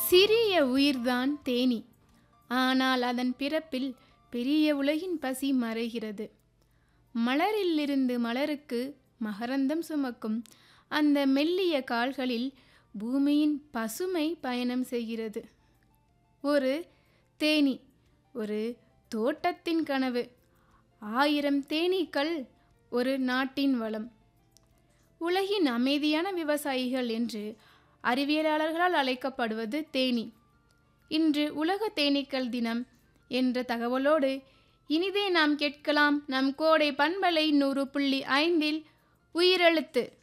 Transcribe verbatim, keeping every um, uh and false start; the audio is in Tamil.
சிறிய உயிர்தான் தேனீ. ஆனால் அதன் பிறப்பில் பெரிய உலகின் பசி மறைகிறது. மலரிலிருந்து மலருக்கு மகரந்தம் சுமக்கும் அந்த மெல்லிய கால்களில் பூமியின் பசுமை பயணம் செய்கிறது. ஒரு தேனீ, ஒரு தோட்டத்தின் கனவு. ஆயிரம் தேனீக்கள், ஒரு நாட்டின் வளம். உலகின் அமைதியான விவசாயிகள் என்று அறிவியலாளர்களால் அழைக்கப்படுவது தேனீ. இன்று உலக தேனீக்கள் தினம் என்ற தகவலோடு இனிதே நாம் கேட்கலாம் நம் கோடை பண்பலை நூறு புள்ளி ஐந்தில் உயிரெழுத்து.